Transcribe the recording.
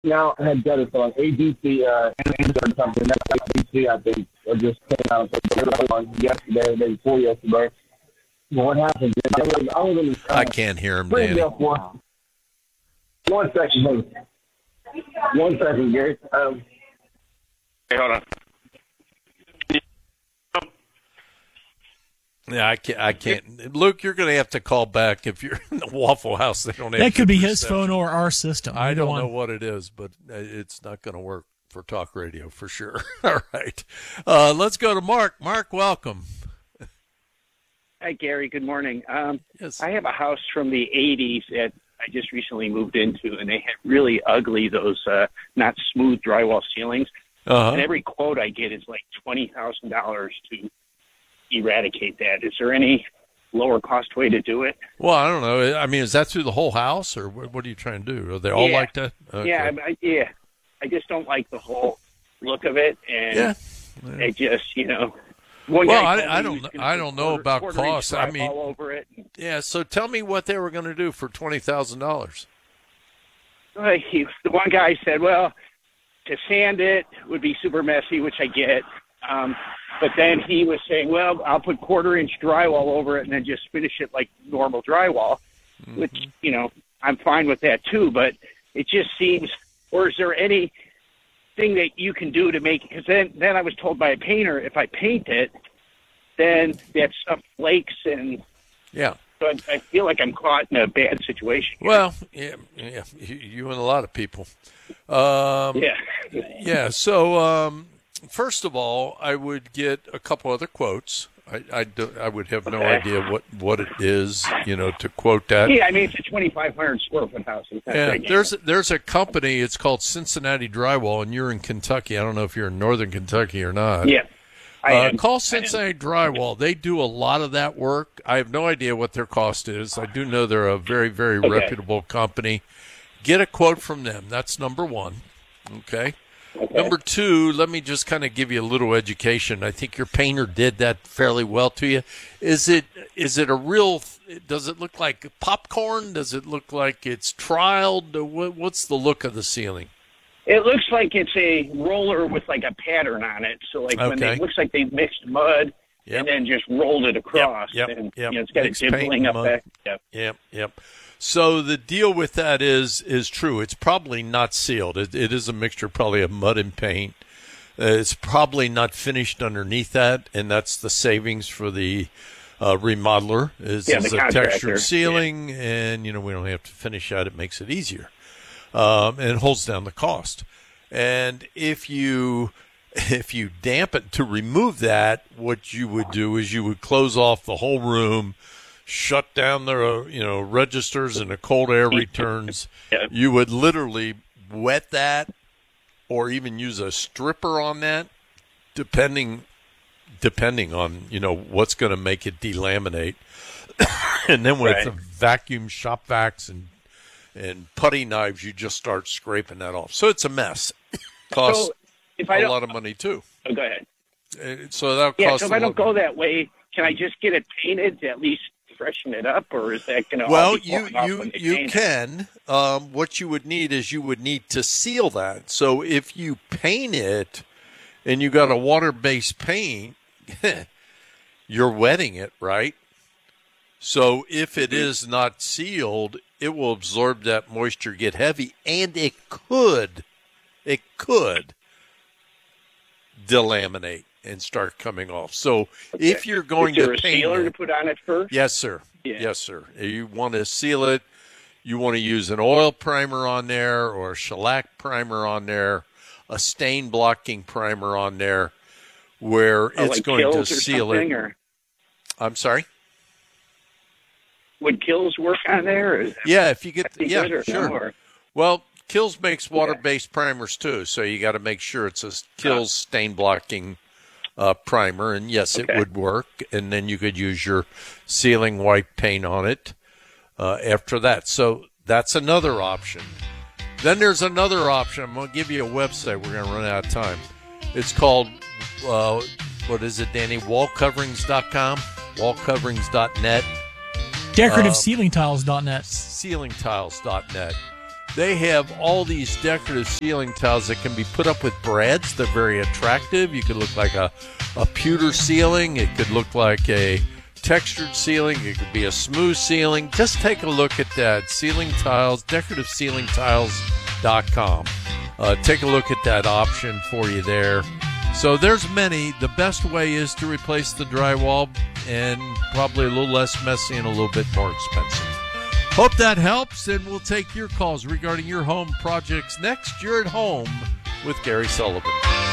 now had gutters on ABC and something. That's ABC, I think, or just came out yesterday, maybe before yesterday. Well, what happened? I can't hear him, Danny. One second, please. 1 second, Gary. Hey, hold on. Yeah, I can't. Luke, you're going to have to call back if you're in the Waffle House. They don't have that could be his reception. phone or our system. I don't know what it is, but it's not going to work for talk radio for sure. All right. Let's go to Mark. Mark, welcome. Hi, Gary. Good morning. Yes. I have a house from the 80s that I just recently moved into, and they had really ugly, those not smooth drywall ceilings. Uh-huh. And every quote I get is like $20,000 to eradicate that. Is there any lower cost way to do it? Well, I don't know. I mean, is that through the whole house, or what are you trying to do? Are they all like that? Okay. Yeah, I just don't like the whole look of it, and it just, One guy I don't know about costs. I mean, all over it. Yeah. So tell me what they were going to do for $20,000. The one guy said, well, to sand it would be super messy, which I get. But then he was saying, well, I'll put 1/4-inch drywall over it and then just finish it like normal drywall, which, I'm fine with that too. But it just seems, or is there anything that you can do to make, because then I was told by a painter, if I paint it, then that stuff flakes and yeah. So I feel like I'm caught in a bad situation here. Well, yeah, you and a lot of people. Yeah. So, first of all, I would get a couple other quotes. I would have no idea what it is, to quote that. Yeah, I mean, it's a 2,500 square foot house. Yeah, there's a company. It's called Cincinnati Drywall, and you're in Kentucky. I don't know if you're in northern Kentucky or not. Yeah. Call Cincinnati Drywall. They do a lot of that work. I have no idea what their cost is. I do know they're a very, very reputable company. Get a quote from them. That's number one. Okay. Number two, let me just kind of give you a little education. I think your painter did that fairly well to you. Is it a real, does it look like popcorn? Does it look like it's trialed? What's the look of the ceiling? It looks like it's a roller with like a pattern on it. So like when it looks like they mixed mud and then just rolled it across. And it's got a dimpling up there. Yep. So the deal with that is true. It's probably not sealed. It is a mixture probably of mud and paint. It's probably not finished underneath that, and that's the savings for the remodeler is a textured ceiling, and we don't have to finish that. It makes it easier. And it holds down the cost. And if you dampen to remove that, what you would do is you would close off the whole room, shut down the registers and the cold air returns. You would literally wet that, or even use a stripper on that, depending on what's going to make it delaminate. And then with the vacuum shop vacs and putty knives, you just start scraping that off. So it's a mess. Costs a lot of money too. Oh, go ahead. So that costs. So if I don't go that way, can I just get it painted to at least freshen it up, or is that going to? Well, you can. What you would need is to seal that. So if you paint it, and you got a water-based paint, you're wetting it, right? So if it is not sealed, it will absorb that moisture, get heavy, and it could delaminate and start coming off. So if you're going to paint, is there a sealer to put on it first? Yes, sir. Yeah. Yes, sir. You want to seal it. You want to use an oil primer on there, or a shellac primer on there, a stain blocking primer on there, where it's like going to Kills seal it. Or? I'm sorry? Would Kills work on there? If you get sure. No, well, Kills makes water-based primers too, so you got to make sure it's a Kills stain blocking primer, and yes, it would work. And then you could use your sealing white paint on it after that. So that's another option. Then there's another option. I'm going to give you a website. We're going to run out of time. It's called what is it, Danny? Wallcoverings.com, wallcoverings.net. DecorativeCeilingTiles.net. Ceilingtiles.net. They have all these decorative ceiling tiles that can be put up with brads. They're very attractive. You could look like a pewter ceiling. It could look like a textured ceiling. It could be a smooth ceiling. Just take a look at that. Ceiling tiles, decorativeceilingtiles.com. Take a look at that option for you there. So there's many. The best way is to replace the drywall, and probably a little less messy and a little bit more expensive. Hope that helps, and we'll take your calls regarding your home projects next. You're at Home with Gary Sullivan.